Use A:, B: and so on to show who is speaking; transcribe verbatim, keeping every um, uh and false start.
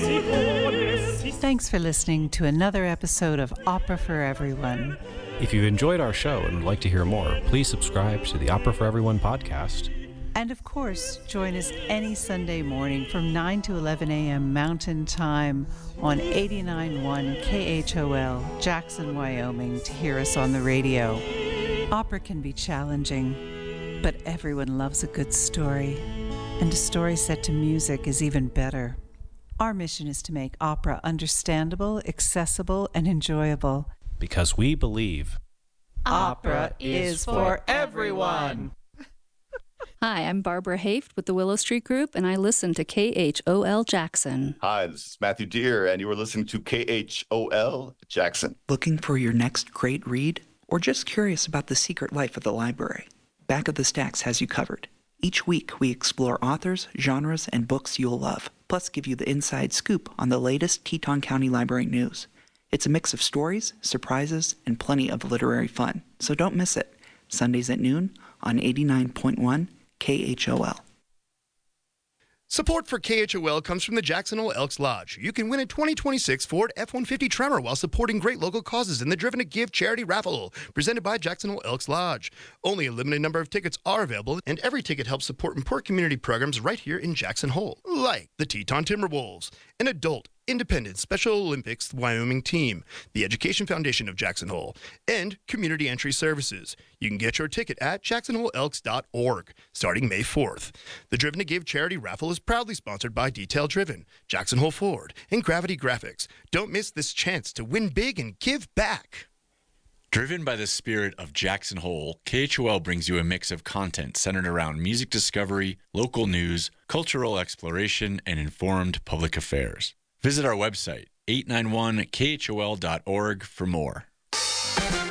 A: Thanks for listening to another episode of Opera for Everyone.
B: If you've enjoyed our show and would like to hear more, please subscribe to the Opera for Everyone podcast.
A: And of course, join us any Sunday morning from nine to eleven a.m. Mountain Time on eighty-nine point one K H O L, Jackson, Wyoming, to hear us on the radio. Opera can be challenging, but everyone loves a good story. And a story set to music is even better. Our mission is to make opera understandable, accessible, and enjoyable.
B: Because we believe
A: opera is for everyone.
C: Hi, I'm Barbara Haft with the Willow Street Group, and I listen to K H O L Jackson.
D: Hi, this is Matthew Deere, and you are listening to K H O L Jackson.
E: Looking for your next great read? Or just curious about the secret life of the library? Back of the Stacks has you covered. Each week, we explore authors, genres, and books you'll love, plus give you the inside scoop on the latest Teton County Library news. It's a mix of stories, surprises, and plenty of literary fun, so don't miss it. Sundays at noon on eighty-nine point one K H O L.
F: Support for K H O L comes from the Jackson Hole Elks Lodge. You can win a twenty twenty-six Ford F one fifty Tremor while supporting great local causes in the Driven to Give charity raffle, presented by Jackson Hole Elks Lodge. Only a limited number of tickets are available, and every ticket helps support important community programs right here in Jackson Hole, like the Teton Timberwolves, an adult, independent Special Olympics Wyoming team, the Education Foundation of Jackson Hole, and community entry services. You can get your ticket at jackson hole elks dot org starting May fourth. The Driven to Give charity raffle is proudly sponsored by Detail Driven, Jackson Hole Ford, and Gravity Graphics. Don't miss this chance to win big and give back.
G: Driven by the spirit of Jackson Hole, K H O L brings you a mix of content centered around music discovery, local news, cultural exploration, and informed public affairs. Visit our website, eight nine one K H O L dot org, for more.